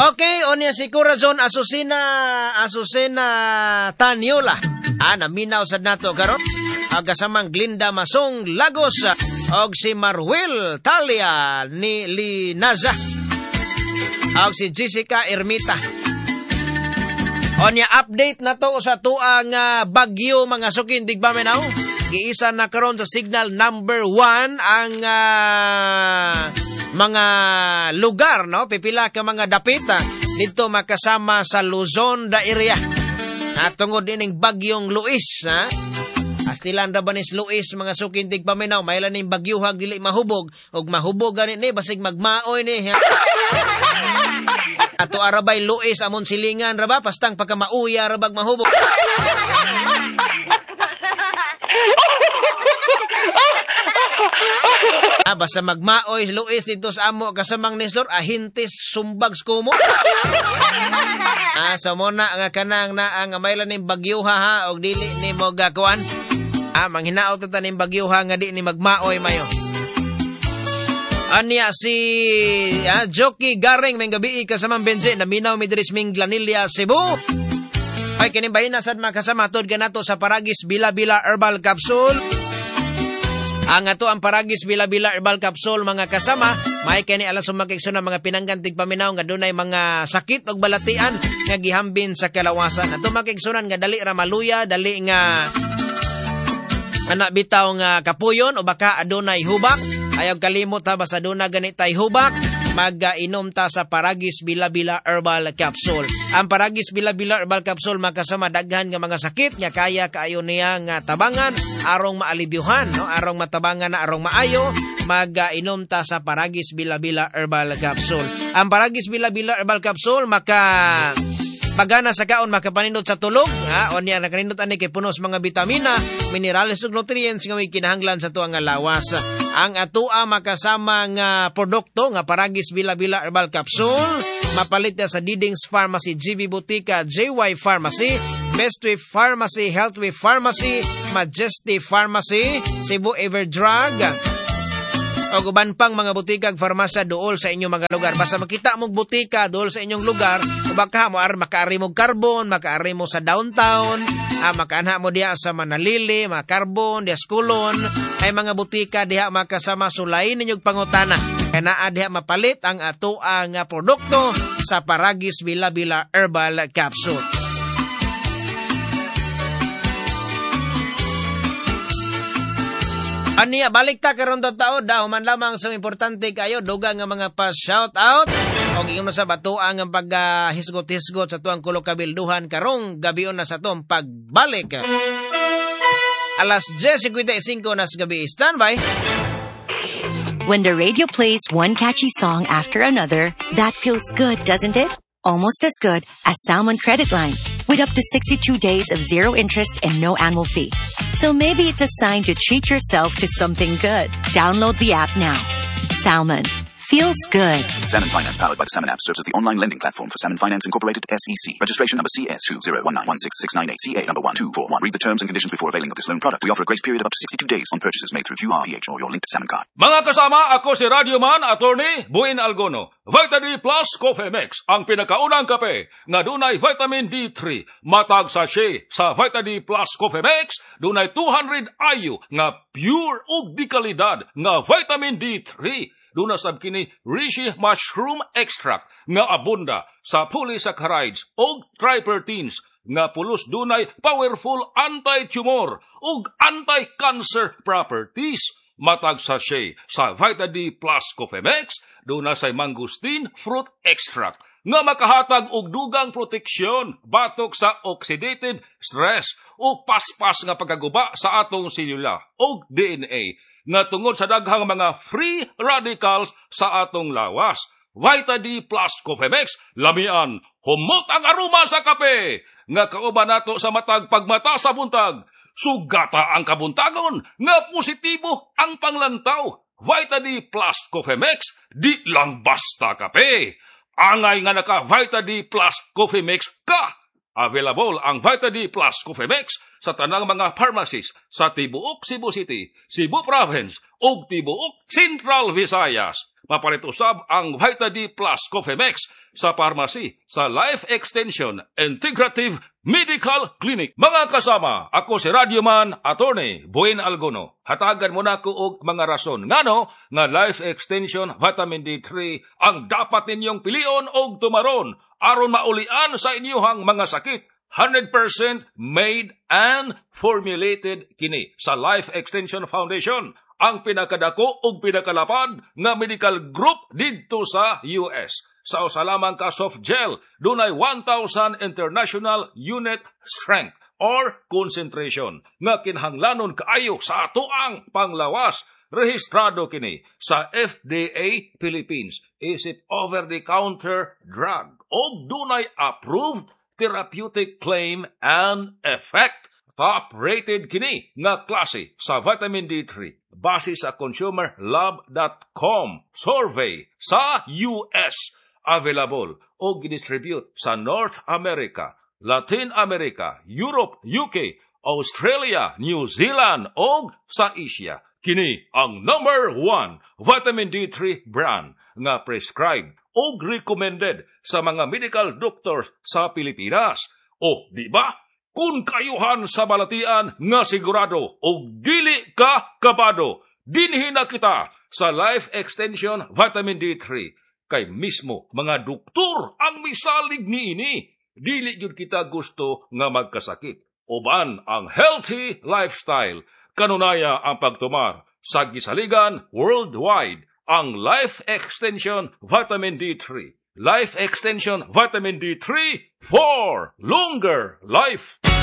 Okay, onya si Corazon Asusina Taniola. Naminaw sad nato karon. Agasamang Glinda Masong Lagos og si Marwil Talia ni Linaza. Og si Jessica Ermita. Onya update na to sa tuang bagyo mga sukin digbaminaw. Giisa na karon sa signal number 1 ang mga lugar, no? Pipila ka mga dapita dito makasama sa Luzon da area. Tungod ining bagyong Luis, ha? Astilan ra banis Luis mga sukin tigpaminaw, maylan ning bagyuhag dili mahubog og mahubog gani ni basig magmaoy ni, ha? Ato arabay Luis amon silingan ra ba pastang pagkamauya ra bag mahubog. Basta magmaoy Luis dito sa amo kasamang nisor ahintis sumbag skumo. So muna nga kanang na ang maylan ning bagyuha ha og dili ni mo gakuan. Manghinaot ta ning bagyuha nga di ni magmaoy mayo. Anya si Jockey Garing may gabi kasamang Benze na minaw mi diris ming Glanilla Cebu. Ay kini bahin na sad makasama tod kanato sa Paragis Bila-Bila Herbal Capsule. Ang ato ang Paragis Bila-Bila Herbal Capsule mga kasama, may kani alas sumakikso na mga pinanggantig paminaw nga dunay mga sakit og balatian nga gihambin sa kalawasan. Ato makiksunan nga dali ra maluya, dali nga anak bitaw nga kapuyon o baka adunay hubak. Ayaw kalimot ha basta aduna ganitay hubak, mag-inom ta sa Paragis Bila-Bila Herbal Capsule. Ang Paragis Bila-Bila Herbal Capsule makasama daghan nga mga sakit nga kaya kaayo niya nga tabangan arong maalibyuhan, no? Arong matabangan na arong maayo, mag-inom ta sa Paragis Bila-Bila Herbal Capsule. Ang Paragis Bila-Bila Herbal Capsule pagana sa kaon makapanindot sa tulog, ha? Onya nakanindot ani kay punos mga bitamina, minerales ug nutrients nga may kinahanglan sa tuang nga lawas. Ang atua makasama nga produkto nga Paragis Bila-Bila Herbal Capsule mapalit sa Diding's Pharmacy, GB Butika, JY Pharmacy, Bestway Pharmacy, Healthway Pharmacy, Majesty Pharmacy, Cebu Everdrug, o uban pang mga butikag farmasya dool sa inyong mga lugar. Basta makita mong butika dool sa inyong lugar, baka mo makaari mo carbon, makaari mo sa downtown, makaanha mo diha sa Manalili, makarbon, diha Skulon, ay mga butika diha makasama sulay ninyong pangutana. Kanaa diha mapalit ang ato ang produkto sa Paragis Bila-Bila Herbal Capsule. Aniya, balik ta karon to tao, daw man lamang sa importante kayo, dugang nga mga pa-shout out, o ingon sa batuang ang pag-hisgot-hisgot sa tuang kulo kabilduhan karong gabion na sa tuang pagbalik. Alas 10:55 na sa gabi, standby. When the radio plays one catchy song after another, that feels good, doesn't it? Almost as good as Salmon Credit Line, with up to 62 days of zero interest and no annual fee. So maybe it's a sign to treat yourself to something good. Download the app now. Salmon. Feels good. Salmon Finance, powered by the Salmon app, serves as the online lending platform for Salmon Finance Incorporated, SEC. Registration number CS20191668CA number 1241. Read the terms and conditions before availing of this loan product. We offer a grace period of up to 62 days on purchases made through QR, PH, or your linked Salmon card. Mga kasama, ako si Radio Man, Attorney Buin Algono. Vita D Plus Coffee Mix, ang pinakaunang kape nga dunay vitamin D3. Matag sachet sa Vita D Plus Coffee Mix, dunay 200 IU nga pure ug di kalidad nga vitamin D3. Duna sab kini reishi mushroom extract nga abunda sa polysaccharides ug tripertines nga pulos dunay powerful anti-tumor ug anti-cancer properties. Matag sachet sa Vita D Plus Coffee Mix, duna say mangosteen fruit extract nga makahatag og dugang proteksyon batok sa oxidative stress o paspas nga pagkaguba sa atong selula og DNA nga tungod sa daghang mga free radicals sa atong lawas. Vita D Plus Coffee Mix, lamian, humot ang aroma sa kape, nga kauban nato sa matag pagmata sa buntag, sugata ang kabuntagon, nga positibo ang panglantaw. Vita D Plus Coffee Mix, di lang basta kape. Angay nga naka Vita D Plus Coffee Mix ka, Available ang Vita D Plus Coffee Mix sa tanang mga pharmacies sa tibuok Cebu City, Cebu Province ug tibuok Central Visayas. Mapalit usab ang Vita D Plus Coffee Mix sa pharmacy sa Life Extension Integrative Medical Clinic. Mga kasama, ako si Radyoman Attorney Boying Algono. Hatagan mo na ko og mga rason ngano nga Life Extension Vitamin D3 ang dapat ninyong pilion og tumaron aron maulian sa inyong mga sakit. 100% made and formulated kini sa Life Extension Foundation, ang pinakadako ug pinakalapad nga medical group didto sa US. Sa usalamang ka soft gel, dunay 1,000 international unit strength or concentration nga kinahanglanon kaayo sa atoang panglawas. Rehistrado kini sa FDA Philippines. Is it over-the-counter drug? O dunay approved therapeutic claim and effect. Top-rated kini nga klase sa vitamin D3 base sa consumerlab.com survey sa US. Available o gidistribute sa North America, Latin America, Europe, UK, Australia, New Zealand o sa Asia. Kini ang number 1 vitamin D3 brand nga prescribed o recommended sa mga medical doctors sa Pilipinas. O, di ba? Kung kayuhan sa balatian nga sigurado o dili ka kabado, dinhi na kita sa Life Extension Vitamin D3. Kay mismo mga doktor ang misalig niini. Dili jud kita gusto nga magkasakit. Uban ang healthy lifestyle. Kanunaya ang pagtumar sa gisaligan worldwide ang Life Extension Vitamin D3. Life Extension Vitamin D3 for longer life.